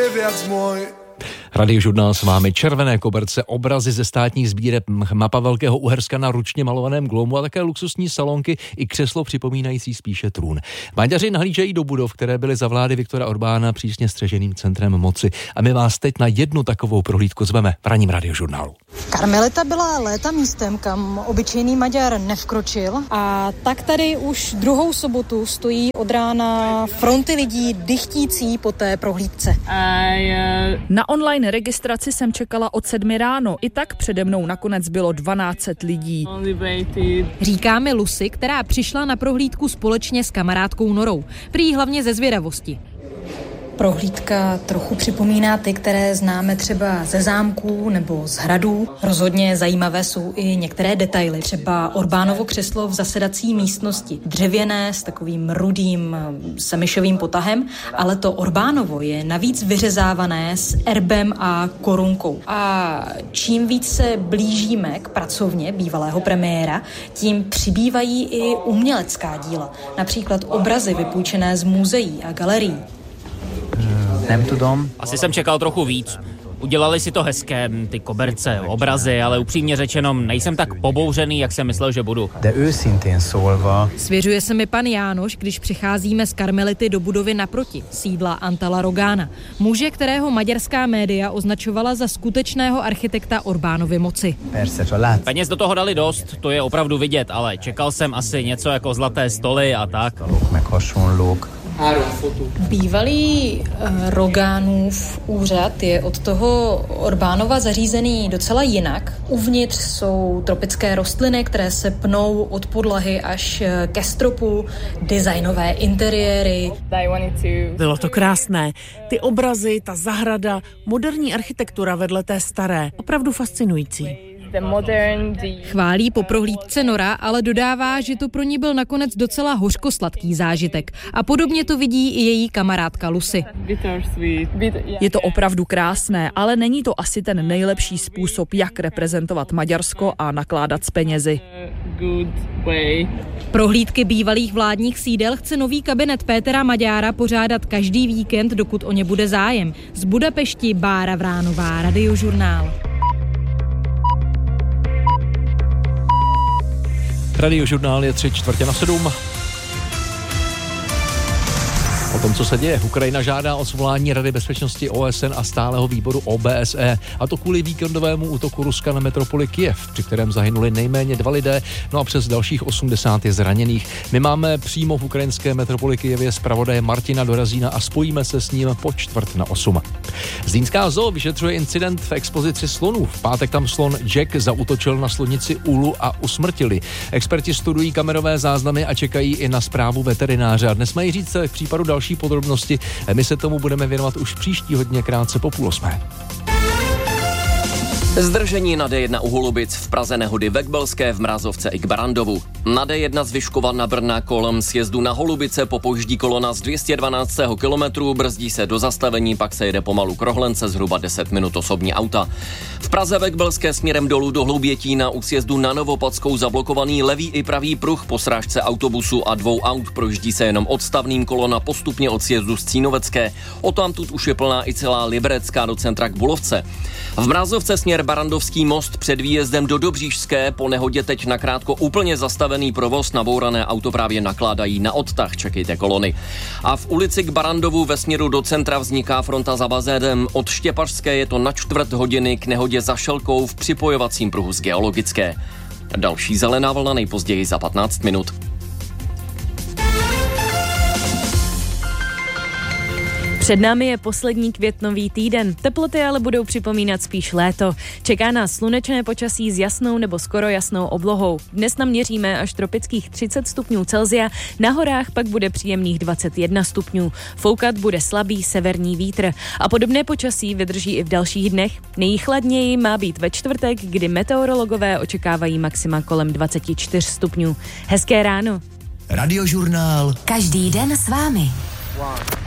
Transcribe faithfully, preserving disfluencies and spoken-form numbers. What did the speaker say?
je viac môj. Radiožurnál s vámi, červené koberce, obrazy ze státních sbírek, mapa Velkého Uherska na ručně malovaném glomu a také luxusní salonky i křeslo připomínající spíše trůn. Maďaři nahlížejí do budov, které byly za vlády Viktora Orbána přísně střeženým centrem moci. A my vás teď na jednu takovou prohlídku zveme v ranním Radiožurnálu. Karmelita byla léta místem, kam obyčejný Maďar nevkročil, a tak tady už druhou sobotu stojí od rána fronty lidí dychtící po té prohlídce. Na online registraci jsem čekala od sedmi ráno, i tak přede mnou nakonec bylo dvanáct set lidí. Říká mi Lucy, která přišla na prohlídku společně s kamarádkou Norou. Prý hlavně ze zvědavosti. Prohlídka trochu připomíná ty, které známe třeba ze zámků nebo z hradů. Rozhodně zajímavé jsou i některé detaily. Třeba Orbánovo křeslo v zasedací místnosti. Dřevěné s takovým rudým semišovým potahem, ale to Orbánovo je navíc vyřezávané s erbem a korunkou. A čím víc se blížíme k pracovně bývalého premiéra, tím přibývají i umělecká díla. Například obrazy vypůjčené z muzeí a galerií. Asi jsem čekal trochu víc. Udělali si to hezké, ty koberce, obrazy, ale upřímně řečeno, nejsem tak pobouřený, jak jsem myslel, že budu. Svěřuje se mi pan Jánoš, když přicházíme z Karmelity do budovy naproti, sídla Antala Rogána. Muže, kterého maďarská média označovala za skutečného architekta Orbánovy moci. Peněz do toho dali dost, to je opravdu vidět, ale čekal jsem asi něco jako zlaté stoly a tak. Bývalý uh, Rogánův úřad je od toho Orbánova zařízený docela jinak. Uvnitř jsou tropické rostliny, které se pnou od podlahy až ke stropu, designové interiéry. Bylo to krásné. Ty obrazy, ta zahrada, moderní architektura vedle té staré. Opravdu fascinující. Chválí po prohlídce Nora, ale dodává, že to pro ní byl nakonec docela hořkosladký zážitek. A podobně to vidí i její kamarádka Lucy. Je to opravdu krásné, ale není to asi ten nejlepší způsob, jak reprezentovat Maďarsko a nakládat s penězi. Prohlídky bývalých vládních sídel chce nový kabinet Pétera Maďára pořádat každý víkend, dokud o ně bude zájem. Z Budapešti Bára Vránová, Radiožurnál. Radiožurnál je tři čtvrtě na sedm. O tom, co se děje, Ukrajina žádá o svolání Rady bezpečnosti O S N a stálého výboru O B S E, a to kvůli víkendovému útoku Ruska na metropoli Kyjev, při kterém zahynuli nejméně dva lidé, no a přes dalších osmdesát je zraněných. My máme přímo v ukrajinské metropoli Kyjevě zpravodaje Martina Dorazína a spojíme se s ním po čtvrt na osm. Zlínská zoo vyšetřuje incident v expozici slonů. V pátek tam slon Jack zaútočil na slonici Ulu a usmrtili. Experti studují kamerové záznamy a čekají i na zprávu veterináře. A dnes mají říct v případu další podrobnosti. My se tomu budeme věnovat už příští hodně krátce po půl osmé. Zdržení na D jedna u Holubic, v Praze nehody ve Kbelské, v Mrazovce i k Barandovu. Na D jedna z Vyškova na Brna kolem sjezdu na Holubice popoždí kolona z dvě stě dvanáct kilometrů, brzdí se do zastavení, pak se jede pomalu k Rohlence, zhruba deset minut osobní auta. V Praze ve Kbelské směrem dolů do Hloubětína u sjezdu na Novopadskou zablokovaný levý i pravý pruh po srážce autobusu a dvou aut, projíždí se jenom odstavným, kolona postupně od sjezdu z Cínovecké. Odtamtud už je plná i celá Liberecká do centra k Bulovce. V Mrazovce směr Barandovský most před výjezdem do Dobříšské, po nehodě teď nakrátko úplně zastavený provoz, nabourané auto právě nakládají na odtah, čekejte kolony. A v ulici k Barandovu ve směru do centra vzniká fronta za bazénem, od Štěpařské je to na čtvrt hodiny, k nehodě za Šelkou v připojovacím pruhu z Geologické. Další zelená vlna nejpozději za patnáct minut. Před námi je poslední květnový týden, teploty ale budou připomínat spíš léto. Čeká nás slunečné počasí s jasnou nebo skoro jasnou oblohou. Dnes naměříme až tropických třicet stupňů Celsia, na horách pak bude příjemných dvacet jedna stupňů. Foukat bude slabý severní vítr a podobné počasí vydrží i v dalších dnech. Nejchladněji má být ve čtvrtek, kdy meteorologové očekávají maxima kolem dvacet čtyři stupňů. Hezké ráno. Radiožurnál. Každý den s vámi.